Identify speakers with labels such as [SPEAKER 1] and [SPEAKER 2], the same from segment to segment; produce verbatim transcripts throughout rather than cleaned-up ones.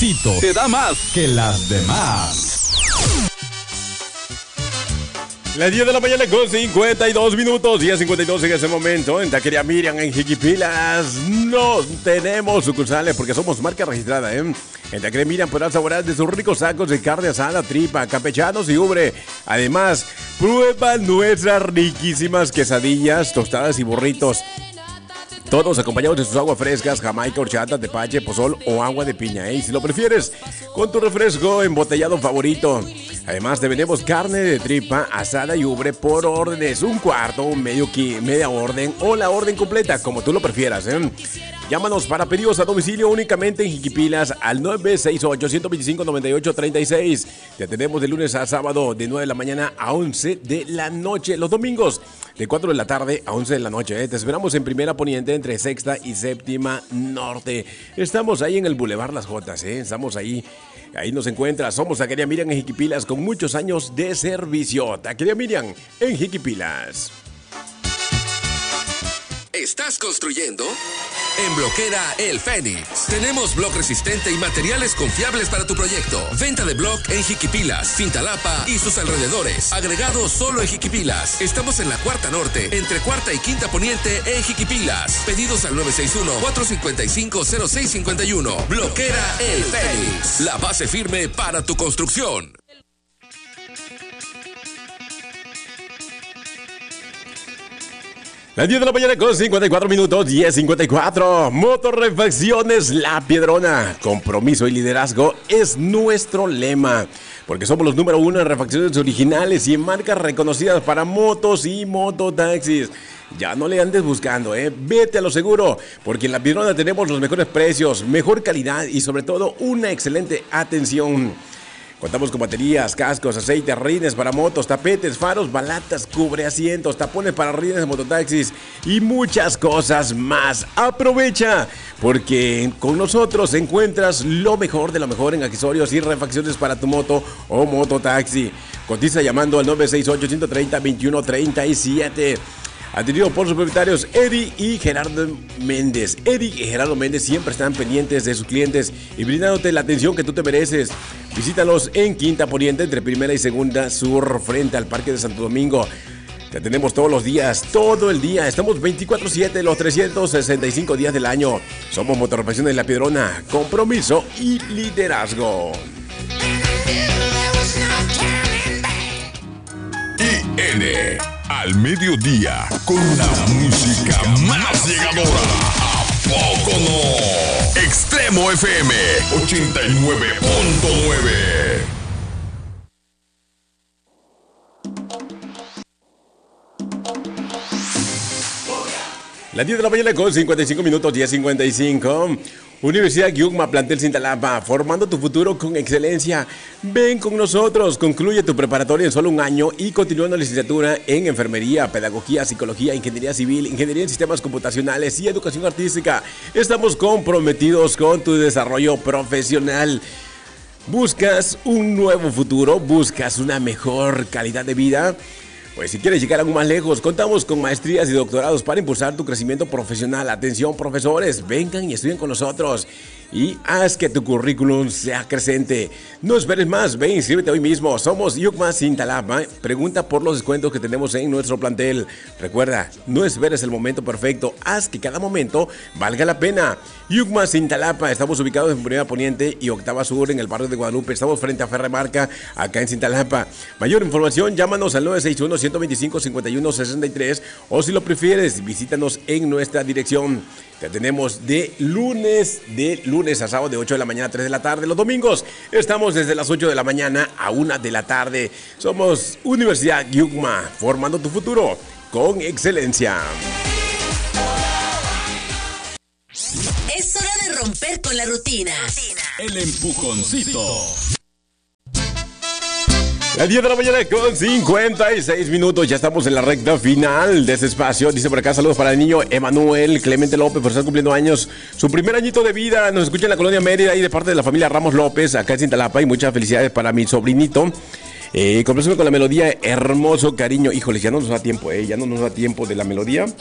[SPEAKER 1] Tito te da más que las demás.
[SPEAKER 2] Las diez de la mañana con cincuenta y dos minutos, diez cincuenta y dos en ese momento. En Taquería Miriam, en Jiquipilas, no tenemos sucursales porque somos marca registrada, ¿eh? En Taquería Miriam podrás saborear de sus ricos sacos de carne asada, tripa, campechanos y ubre. Además, prueba nuestras riquísimas quesadillas, tostadas y burritos. Todos acompañados de sus aguas frescas, jamaica, horchata, tepache, pozol o agua de piña. ¿eh? Y si lo prefieres, con tu refresco embotellado favorito. Además, te vendemos carne de tripa, asada y ubre por órdenes. Un cuarto, un medio ki, media orden o la orden completa, como tú lo prefieras. ¿eh? Llámanos para pedidos a domicilio únicamente en Jiquipilas al nueve seis ocho, uno dos cinco, nueve ocho tres seis. Te atendemos de lunes a sábado de nueve de la mañana a once de la noche. Los domingos de cuatro de la tarde a once de la noche. ¿eh? Te esperamos en Primera Poniente entre Sexta y Séptima Norte. Estamos ahí en el Boulevard Las Jotas. ¿eh? Estamos ahí. Ahí nos encuentras. Somos Taquería Miriam en Jiquipilas con muchos años de servicio. Taquería Miriam en Jiquipilas.
[SPEAKER 3] ¿Estás construyendo? En Bloquera El Fénix. Tenemos bloc resistente y materiales confiables para tu proyecto. Venta de bloc en Jiquipilas, Cintalapa y sus alrededores. Agregado solo en Jiquipilas. Estamos en la Cuarta Norte, entre Cuarta y Quinta Poniente en Jiquipilas. Pedidos al nueve seis uno, cuatro cinco cinco, cero seis cinco uno. Bloquera El Fénix. La base firme para tu construcción.
[SPEAKER 2] Las diez de la mañana con cincuenta y cuatro minutos, diez cincuenta y cuatro. Motorrefacciones La Piedrona. Compromiso y liderazgo es nuestro lema. Porque somos los número uno en refacciones originales y en marcas reconocidas para motos y mototaxis. Ya no le andes buscando, ¿eh? Vete a lo seguro, porque en La Piedrona tenemos los mejores precios, mejor calidad y sobre todo una excelente atención. Contamos con baterías, cascos, aceites, rines para motos, tapetes, faros, balatas, cubre asientos, tapones para rines de mototaxis y muchas cosas más. Aprovecha, porque con nosotros encuentras lo mejor de lo mejor en accesorios y refacciones para tu moto o mototaxi. Cotiza llamando al nueve seis ocho, uno tres cero, dos uno tres siete. Atendido por sus propietarios Eddie y Gerardo Méndez. Eddie y Gerardo Méndez siempre están pendientes de sus clientes y brindándote la atención que tú te mereces. Visítalos en Quinta Poniente, entre Primera y Segunda Sur, frente al Parque de Santo Domingo. Te atendemos todos los días, todo el día. Estamos veinticuatro siete, los trescientos sesenta y cinco días del año. Somos Motorrefacciones La Piedrona. Compromiso y liderazgo.
[SPEAKER 4] I N al mediodía, con la música más llegadora. ¿A poco no? Extremo F M ochenta y nueve punto nueve.
[SPEAKER 2] Las diez de la mañana con cincuenta y cinco minutos, diez cincuenta y cinco. Universidad Yugma, plantel Cintalapa, formando tu futuro con excelencia. Ven con nosotros, concluye tu preparatoria en solo un año y continúa en la licenciatura en enfermería, pedagogía, psicología, ingeniería civil, ingeniería en sistemas computacionales y educación artística. Estamos comprometidos con tu desarrollo profesional. ¿Buscas un nuevo futuro? ¿Buscas una mejor calidad de vida? Pues si quieres llegar aún más lejos, contamos con maestrías y doctorados para impulsar tu crecimiento profesional. Atención, profesores, vengan y estudien con nosotros y haz que tu currículum sea creciente. No esperes más, ven, inscríbete hoy mismo. Somos Yugma Cintalapa. Pregunta por los descuentos que tenemos en nuestro plantel. Recuerda, no esperes el momento perfecto, haz que cada momento valga la pena. Yugma Cintalapa, estamos ubicados en Primera Poniente y Octava Sur en el barrio de Guadalupe. Estamos frente a Ferremarca, acá en Cintalapa. Mayor información, llámanos al nueve seis uno, uno dos cinco, cinco uno seis tres o si lo prefieres, visítanos en nuestra dirección. Te tenemos de lunes, de lunes a sábado de ocho de la mañana a tres de la tarde. Los domingos estamos desde las ocho de la mañana a una de la tarde. Somos Universidad Yugma, formando tu futuro con excelencia.
[SPEAKER 5] Es hora de romper con la rutina.
[SPEAKER 1] El empujoncito.
[SPEAKER 2] Las diez de la mañana con cincuenta y seis minutos. Ya estamos en la recta final de este espacio. Dice por acá, saludos para el niño Emanuel Clemente López por estar cumpliendo años. Su primer añito de vida. Nos escucha en la colonia Mérida y de parte de la familia Ramos López, acá en Cintalapa. Y muchas felicidades para mi sobrinito. Eh, Complézame con la melodía Hermoso Cariño. Híjole, ya no nos da tiempo, eh. Ya no nos da tiempo de la melodía.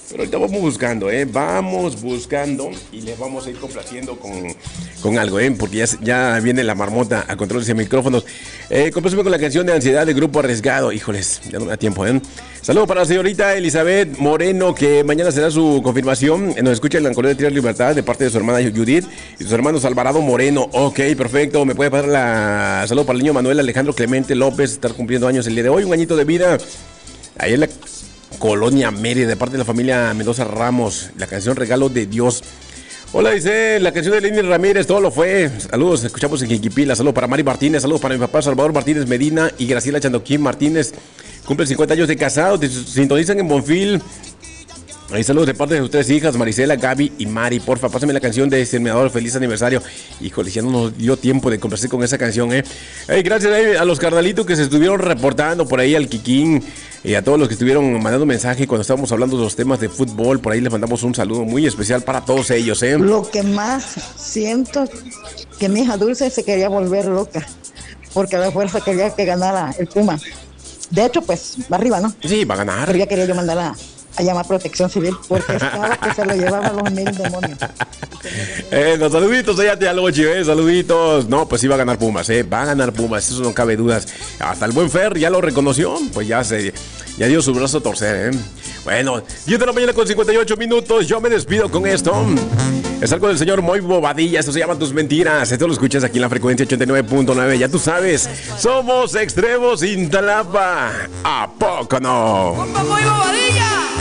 [SPEAKER 2] Pero ahorita vamos buscando, ¿eh? Vamos buscando y les vamos a ir complaciendo con, con algo, ¿eh? Porque ya, ya viene la marmota a controles de micrófonos. Eh, Compláceme con la canción de Ansiedad del Grupo Arriesgado. Híjoles, ya no me da tiempo, ¿eh? Saludos para la señorita Elizabeth Moreno, que mañana será su confirmación. Nos escucha en la Colonia de Tierra Libertad de parte de su hermana Judith y sus hermanos Alvarado Moreno. Ok, perfecto. Me puede pasar la saludo para el niño Manuel Alejandro Clemente López, estar cumpliendo años el día de hoy, un añito de vida. Ahí en la Colonia Mérida, de parte de la familia Mendoza Ramos, la canción Regalo de Dios. Hola, dice la canción de Lenny Ramírez, todo lo fue. Saludos, escuchamos en Jiquipila. Saludos para Mari Martínez, saludos para mi papá Salvador Martínez Medina y Graciela Chandoquín Martínez. Cumple cincuenta años de casados, sintonizan en Bonfil. Ahí saludos de parte de sus tres hijas, Marisela, Gaby y Mari. Porfa, pásame la canción de Exterminador, feliz aniversario. Híjole, ya no nos dio tiempo de conversar con esa canción, eh. Hey, gracias eh, a los carnalitos que se estuvieron reportando por ahí, al Kikín, y a todos los que estuvieron mandando mensaje cuando estábamos hablando de los temas de fútbol. Por ahí les mandamos un saludo muy especial para todos ellos, eh.
[SPEAKER 6] Lo que más siento que mi hija Dulce se quería volver loca, porque a la fuerza quería que ganara el Puma. De hecho, pues, va arriba, ¿no?
[SPEAKER 2] Sí, va a ganar.
[SPEAKER 6] Pero ya quería yo mandarla a llamar Protección Civil, porque estaba que se lo llevaba los mil demonios.
[SPEAKER 2] Eh, los saluditos, ya te algo, eh, saluditos. No, pues sí va a ganar Pumas, eh, va a ganar Pumas, eso no cabe dudas. Hasta el buen Fer ya lo reconoció, pues ya se, ya dio su brazo a torcer, eh. Bueno, diez de la mañana con cincuenta y ocho minutos, yo me despido con esto. Es algo del señor Moy Bobadilla, esto se llama Tus Mentiras. Esto lo escuchas aquí en la frecuencia ochenta y nueve punto nueve, ya tú sabes, somos Extremos Cintalapa. ¿A poco no?
[SPEAKER 7] ¡Compa Moy Bobadilla!